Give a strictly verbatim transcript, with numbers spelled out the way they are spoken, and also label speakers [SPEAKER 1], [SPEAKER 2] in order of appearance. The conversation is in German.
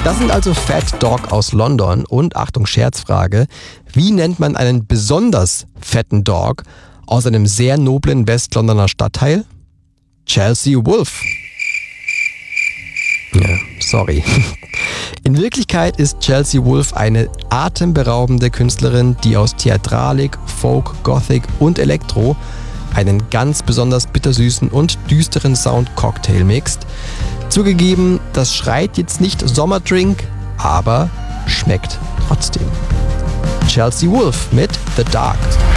[SPEAKER 1] Das sind also Fat Dog aus London und Achtung, Scherzfrage, wie nennt man einen besonders fetten Dog aus einem sehr noblen Westlondoner Stadtteil? Chelsea Wolf. Ja, sorry. In Wirklichkeit ist Chelsea Wolf eine atemberaubende Künstlerin, die aus Theatralik, Folk, Gothic und Elektro einen ganz besonders bittersüßen und düsteren Sound-Cocktail mixt. Zugegeben, das schreit jetzt nicht Sommerdrink, aber schmeckt trotzdem. Chelsea Wolf mit The Dark.